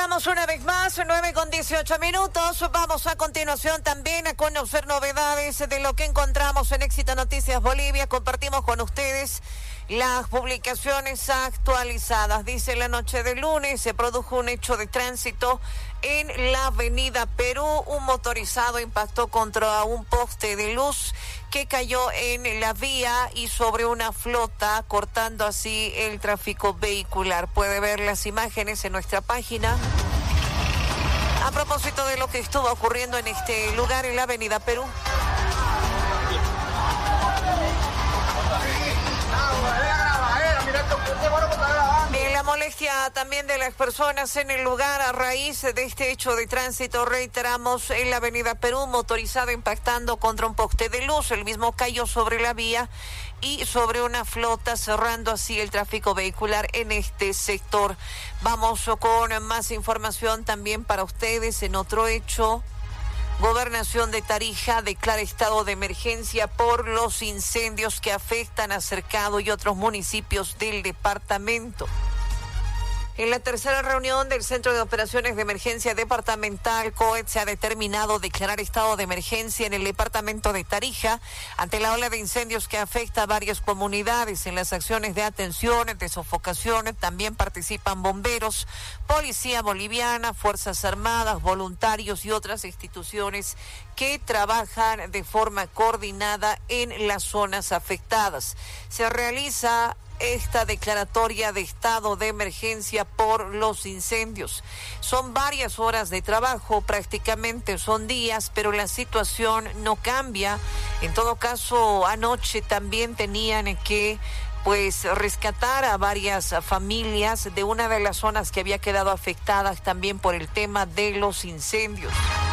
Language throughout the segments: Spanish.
Estamos una vez más, 9:18. Vamos a continuación también a conocer novedades de lo que encontramos en Éxito Noticias Bolivia. Compartimos con ustedes las publicaciones actualizadas. Dice: la noche del lunes se produjo un hecho de tránsito en la avenida Perú. Un motorizado impactó contra un poste de luz que cayó en la vía y sobre una flota, cortando así el tráfico vehicular. Puede ver las imágenes en nuestra página. A propósito de lo que estuvo ocurriendo en este lugar, en la avenida Perú. Bien, la molestia también de las personas en el lugar a raíz de este hecho de tránsito. Reiteramos, en la avenida Perú, motorizado impactando contra un poste de luz. El mismo cayó sobre la vía y sobre una flota, cerrando así el tráfico vehicular en este sector. Vamos con más información también para ustedes en otro hecho. Gobernación de Tarija declara estado de emergencia por los incendios que afectan a Cercado y otros municipios del departamento. En la tercera reunión del Centro de Operaciones de Emergencia Departamental, COET, se ha determinado declarar estado de emergencia en el departamento de Tarija ante la ola de incendios que afecta a varias comunidades. En las acciones de atención, de sofocación, también participan bomberos, Policía Boliviana, Fuerzas Armadas, voluntarios y otras instituciones que trabajan de forma coordinada en las zonas afectadas. Se realiza esta declaratoria de estado de emergencia por los incendios. Son varias horas de trabajo, prácticamente son días, pero la situación no cambia. En todo caso, anoche también tenían que rescatar a varias familias de una de las zonas que había quedado afectadas también por el tema de los incendios.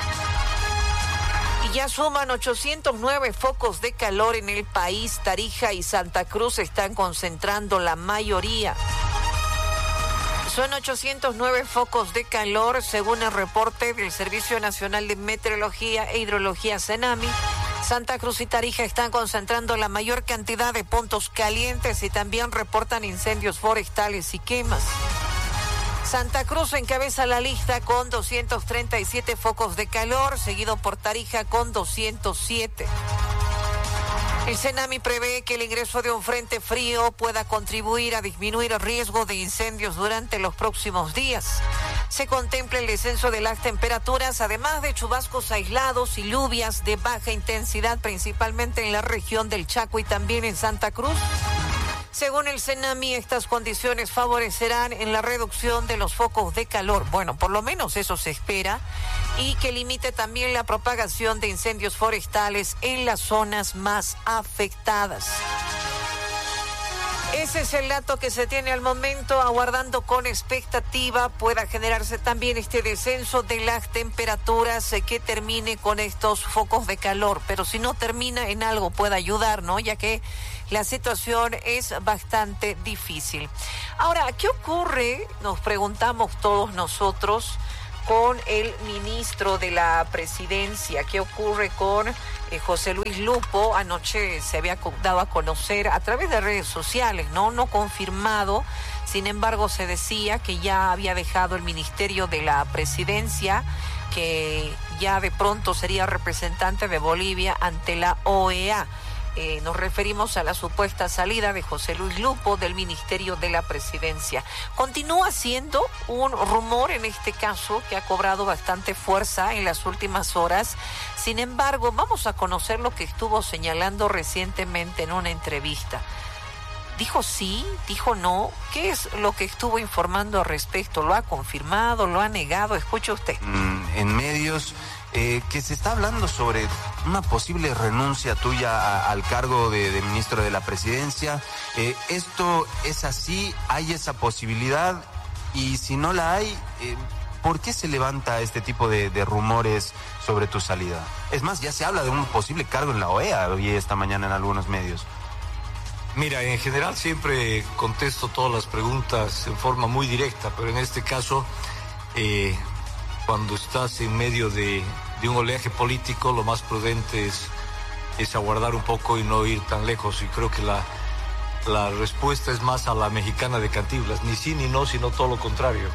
Y ya suman 809 focos de calor en el país. Tarija y Santa Cruz están concentrando la mayoría. Son 809 focos de calor, según el reporte del Servicio Nacional de Meteorología e Hidrología, CENAMI. Santa Cruz y Tarija están concentrando la mayor cantidad de puntos calientes y también reportan incendios forestales y quemas. Santa Cruz encabeza la lista con 237 focos de calor, seguido por Tarija con 207. El CENAMI prevé que el ingreso de un frente frío pueda contribuir a disminuir el riesgo de incendios durante los próximos días. Se contempla el descenso de las temperaturas, además de chubascos aislados y lluvias de baja intensidad, principalmente en la región del Chaco y también en Santa Cruz. Según el CENAMI, estas condiciones favorecerán en la reducción de los focos de calor. Bueno, por lo menos eso se espera, y que limite también la propagación de incendios forestales en las zonas más afectadas. Ese es el dato que se tiene al momento, aguardando con expectativa pueda generarse también este descenso de las temperaturas que termine con estos focos de calor. Pero si no termina, en algo puede ayudar, ¿no? Ya que la situación es bastante difícil. Ahora, ¿qué ocurre? Nos preguntamos todos nosotros con el ministro de la Presidencia. ¿Qué ocurre con José Luis Lupo? Anoche se había dado a conocer a través de redes sociales, no confirmado. Sin embargo, se decía que ya había dejado el Ministerio de la Presidencia, que ya de pronto sería representante de Bolivia ante la OEA. Nos referimos a la supuesta salida de José Luis Lupo del Ministerio de la Presidencia. Continúa siendo un rumor en este caso que ha cobrado bastante fuerza en las últimas horas. Sin embargo, vamos a conocer lo que estuvo señalando recientemente en una entrevista. ¿Dijo sí? ¿Dijo no? ¿Qué es lo que estuvo informando al respecto? ¿Lo ha confirmado? ¿Lo ha negado? Escuche usted. En medios que se está hablando sobre una posible renuncia tuya al cargo de ministro de la Presidencia. ¿Esto es así? ¿Hay esa posibilidad? Y si no la hay, ¿por qué se levanta este tipo de rumores sobre tu salida? Es más, ya se habla de un posible cargo en la OEA, vi esta mañana en algunos medios. Mira, en general siempre contesto todas las preguntas en forma muy directa, pero en este caso, cuando estás en medio de un oleaje político, lo más prudente es aguardar un poco y no ir tan lejos. Y creo que la respuesta es más a la mexicana de Cantinflas, ni sí ni no, sino todo lo contrario.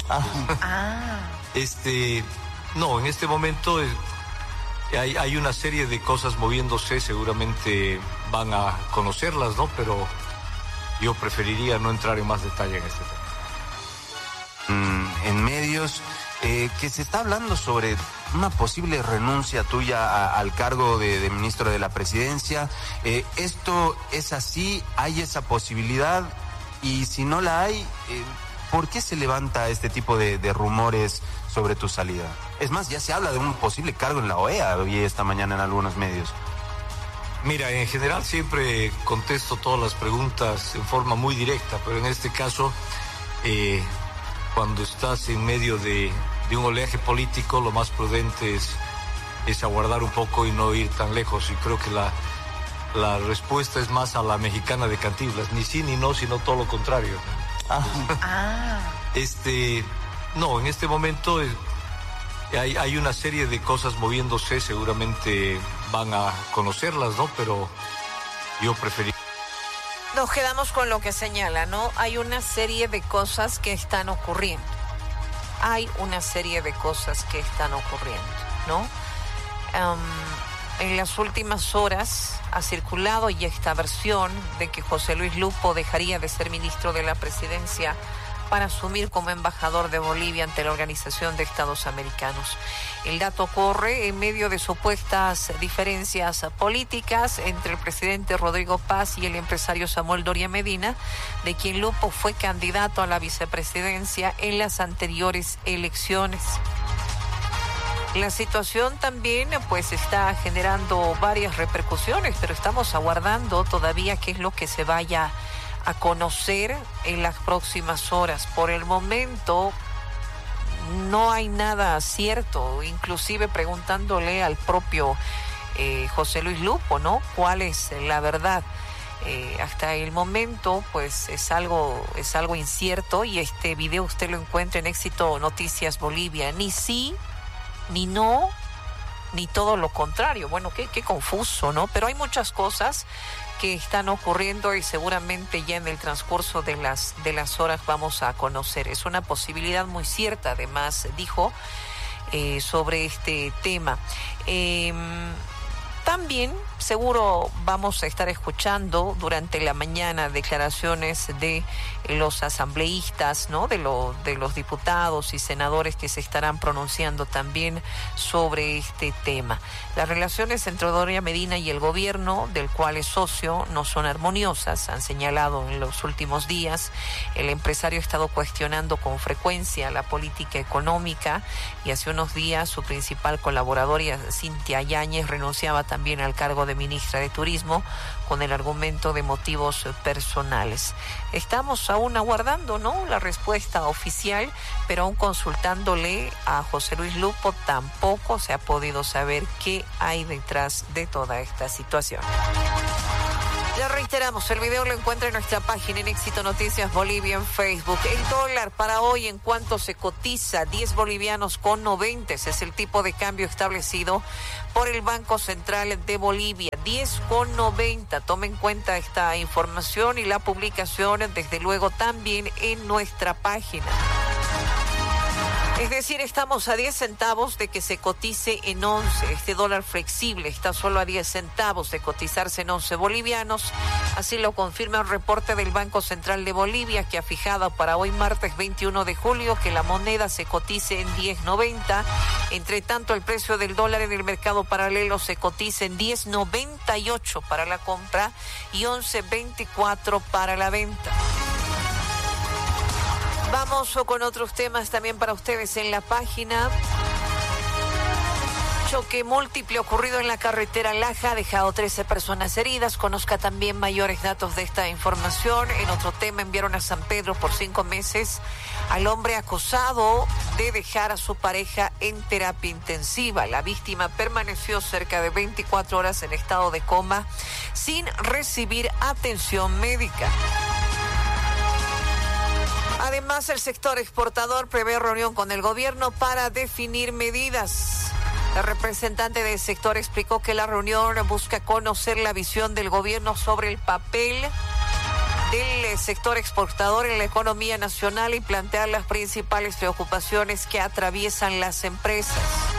No, en este momento hay una serie de cosas moviéndose, seguramente van a conocerlas, ¿no? Pero yo preferiría no entrar en más detalle en este tema. En medios que se está hablando sobre una posible renuncia tuya al cargo de ministro de la presidencia. ¿Esto es así? ¿Hay esa posibilidad? Y si no la hay, ¿por qué se levanta este tipo de rumores sobre tu salida? Es más, ya se habla de un posible cargo en la OEA, vi esta mañana en algunos medios. Mira, en general siempre contesto todas las preguntas en forma muy directa, pero en este caso, cuando estás en medio de un oleaje político, lo más prudente es aguardar un poco y no ir tan lejos. Y creo que la respuesta es más a la mexicana de Cantinflas, ni sí ni no, sino todo lo contrario. No, en este momento hay una serie de cosas moviéndose, seguramente van a conocerlas, ¿no? Pero yo preferiría... Nos quedamos con lo que señala, ¿no? Hay una serie de cosas que están ocurriendo. Hay una serie de cosas que están ocurriendo, ¿no? En las últimas horas ha circulado ya esta versión de que José Luis Lupo dejaría de ser ministro de la presidencia para asumir como embajador de Bolivia ante la Organización de Estados Americanos. El dato corre en medio de supuestas diferencias políticas entre el presidente Rodrigo Paz y el empresario Samuel Doria Medina, de quien Lupo fue candidato a la vicepresidencia en las anteriores elecciones. La situación también pues está generando varias repercusiones, pero estamos aguardando todavía qué es lo que se vaya a conocer en las próximas horas. Por el momento no hay nada cierto, inclusive preguntándole al propio José Luis Lupo, ¿no? ¿Cuál es la verdad? Hasta el momento pues es algo incierto, y este video usted lo encuentra en Éxito Noticias Bolivia. Ni sí, ni no, ni todo lo contrario. Bueno, qué confuso, ¿no? Pero hay muchas cosas que están ocurriendo y seguramente ya en el transcurso de las horas vamos a conocer. Es una posibilidad muy cierta, además, dijo sobre este tema. También seguro vamos a estar escuchando durante la mañana declaraciones de los asambleístas, ¿no? De los diputados y senadores que se estarán pronunciando también sobre este tema. Las relaciones entre Doria Medina y el gobierno, del cual es socio, no son armoniosas, han señalado en los últimos días. El empresario ha estado cuestionando con frecuencia la política económica, y hace unos días su principal colaboradora, Cintia Yáñez, renunciaba también al cargo de ministra de Turismo con el argumento de motivos personales. Estamos aún aguardando, ¿no?, la respuesta oficial, pero aún consultándole a José Luis Lupo tampoco se ha podido saber qué hay detrás de toda esta situación. Ya reiteramos, el video lo encuentra en nuestra página en Éxito Noticias Bolivia en Facebook. El dólar para hoy, ¿en cuánto se cotiza? 10 bolivianos con 90. Ese es el tipo de cambio establecido por el Banco Central de Bolivia. 10,90. Tome en cuenta esta información y la publicación, desde luego, también en nuestra página. Es decir, estamos a 10 centavos de que se cotice en 11. Este dólar flexible está solo a 10 centavos de cotizarse en 11 bolivianos. Así lo confirma el reporte del Banco Central de Bolivia, que ha fijado para hoy martes 21 de julio que la moneda se cotice en 10,90. Entre tanto, el precio del dólar en el mercado paralelo se cotiza en 10,98 para la compra y 11,24 para la venta. Vamos con otros temas también para ustedes en la página. Choque múltiple ocurrido en la carretera Laja ha dejado 13 personas heridas. Conozca también mayores datos de esta información. En otro tema, enviaron a San Pedro por 5 meses al hombre acusado de dejar a su pareja en terapia intensiva. La víctima permaneció cerca de 24 horas en estado de coma sin recibir atención médica. Además, el sector exportador prevé reunión con el gobierno para definir medidas. La representante del sector explicó que la reunión busca conocer la visión del gobierno sobre el papel del del sector exportador en la economía nacional y plantear las principales preocupaciones que atraviesan las empresas.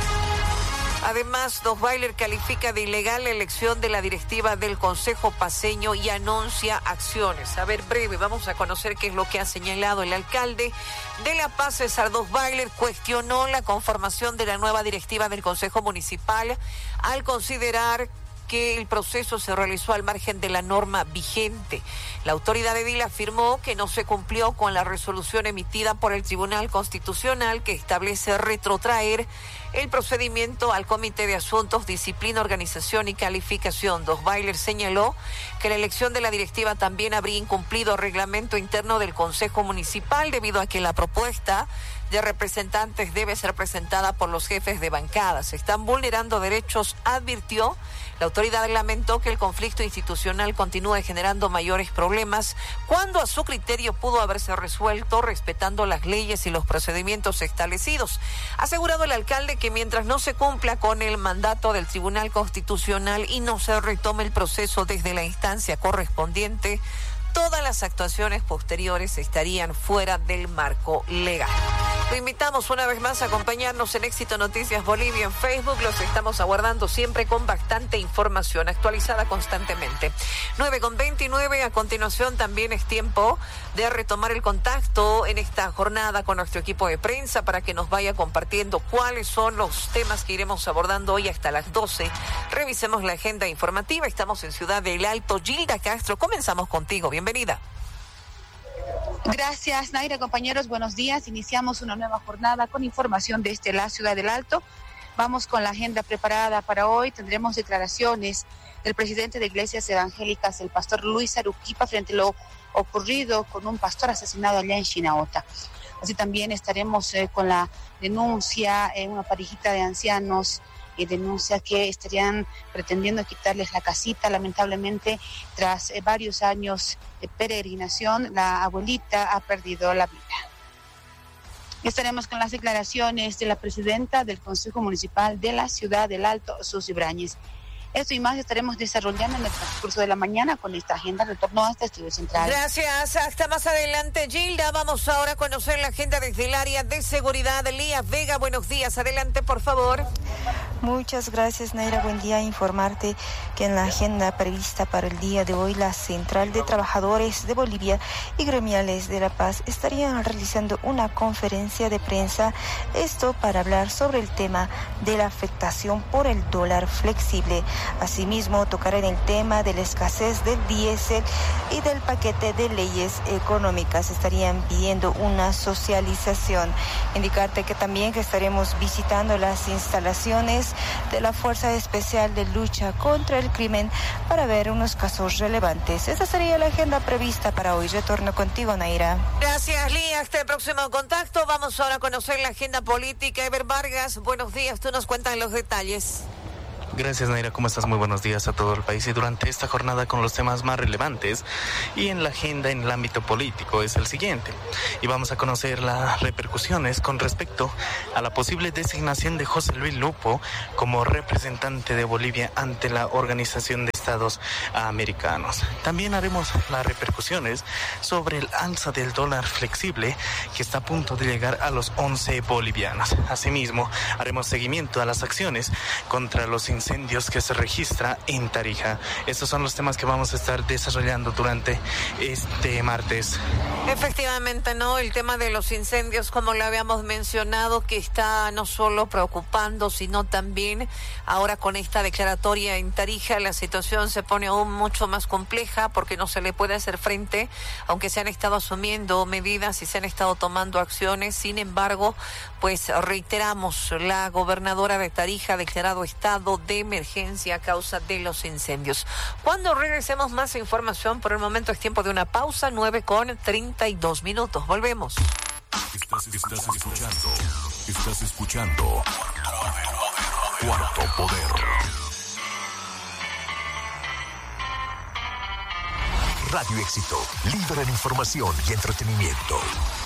Además, Dosweiler califica de ilegal la elección de la directiva del Consejo Paceño y anuncia acciones. A ver, breve, vamos a conocer qué es lo que ha señalado el alcalde de La Paz, César Dosweiler. Cuestionó la conformación de la nueva directiva del Consejo Municipal al considerar que el proceso se realizó al margen de la norma vigente. La autoridad edil afirmó que no se cumplió con la resolución emitida por el Tribunal Constitucional que establece retrotraer el procedimiento al Comité de Asuntos, Disciplina, Organización y Calificación. Dosweiler señaló que la elección de la directiva también habría incumplido el reglamento interno del Consejo Municipal debido a que la propuesta de representantes debe ser presentada por los jefes de bancada. Se están vulnerando derechos, advirtió. La autoridad lamentó que el conflicto institucional continúe generando mayores problemas cuando a su criterio pudo haberse resuelto respetando las leyes y los procedimientos establecidos. Ha asegurado el alcalde que mientras no se cumpla con el mandato del Tribunal Constitucional y no se retome el proceso desde la instancia correspondiente, todas las actuaciones posteriores estarían fuera del marco legal. Lo invitamos una vez más a acompañarnos en Éxito Noticias Bolivia en Facebook. Los estamos aguardando siempre con bastante información actualizada constantemente. 9:29. A continuación también es tiempo de retomar el contacto en esta jornada con nuestro equipo de prensa para que nos vaya compartiendo cuáles son los temas que iremos abordando hoy hasta las 12. Revisemos la agenda informativa. Estamos en Ciudad del Alto. Gilda Castro, comenzamos contigo. Bienvenida. Gracias, Naira. Compañeros, buenos días. Iniciamos una nueva jornada con información desde la Ciudad del Alto. Vamos con la agenda preparada para hoy. Tendremos declaraciones del presidente de Iglesias Evangélicas, el pastor Luis Aruquipa, frente a lo ocurrido con un pastor asesinado allá en Chinaota. Así también estaremos con la denuncia en una parejita de ancianos denuncia que estarían pretendiendo quitarles la casita. Lamentablemente, tras varios años de peregrinación, la abuelita ha perdido la vida. Estaremos con las declaraciones de la presidenta del Consejo Municipal de la Ciudad del Alto, Susi Brañez. Esto y más estaremos desarrollando en el transcurso de la mañana con esta agenda. Retorno a este estudio central. Gracias. Hasta más adelante, Gilda. Vamos ahora a conocer la agenda desde el área de seguridad. Lía Vega, buenos días. Adelante, por favor. Muchas gracias, Naira. Buen día. Informarte que en la agenda prevista para el día de hoy, la Central de Trabajadores de Bolivia y Gremiales de La Paz estarían realizando una conferencia de prensa. Esto para hablar sobre el tema de la afectación por el dólar flexible. Asimismo, tocarán el tema de la escasez del diésel y del paquete de leyes económicas. Estarían pidiendo una socialización. Indicarte que también que estaremos visitando las instalaciones de la Fuerza Especial de Lucha contra el Crimen para ver unos casos relevantes. Esta sería la agenda prevista para hoy. Retorno contigo, Naira. Gracias, Lía. Hasta el próximo contacto. Vamos ahora a conocer la agenda política. Ever Vargas, buenos días. Tú nos cuentas los detalles. Gracias, Naira. ¿Cómo estás? Muy buenos días a todo el país. Y durante esta jornada con los temas más relevantes y en la agenda en el ámbito político es el siguiente. Y vamos a conocer las repercusiones con respecto a la posible designación de José Luis Lupo como representante de Bolivia ante la Organización de Estados Americanos. También haremos las repercusiones sobre el alza del dólar flexible que está a punto de llegar a los 11 bolivianos. Asimismo, haremos seguimiento a las acciones contra los incendios que se registra en Tarija. Estos son los temas que vamos a estar desarrollando durante este martes. Efectivamente, ¿no? El tema de los incendios, como lo habíamos mencionado, que está no solo preocupando, sino también ahora con esta declaratoria en Tarija, la situación se pone aún mucho más compleja porque no se le puede hacer frente, aunque se han estado asumiendo medidas y se han estado tomando acciones. Sin embargo, pues reiteramos, la gobernadora de Tarija ha declarado estado de emergencia a causa de los incendios. Cuando regresemos, más información. Por el momento es tiempo de una pausa. 9:32. Volvemos. Estás escuchando Cuarto Poder. Radio Éxito, líder en información y entretenimiento.